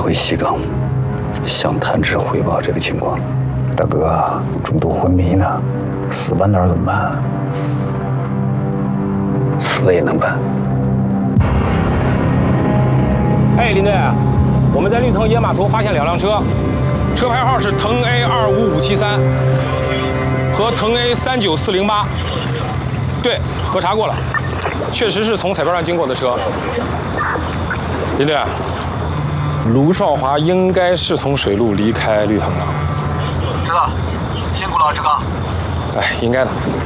回西岗，向探知汇报这个情况。 大哥，中途昏迷呢，死半道怎么办？ 死也能办。 哎，林队，我们在绿藤野码头发现2辆车，车牌号是腾 A25573和腾 A39408。对，核查过了，确实是从彩票站经过的车。林队，卢少华应该是从水路离开绿藤了。 知道，辛苦了，志刚。 哎，应该的。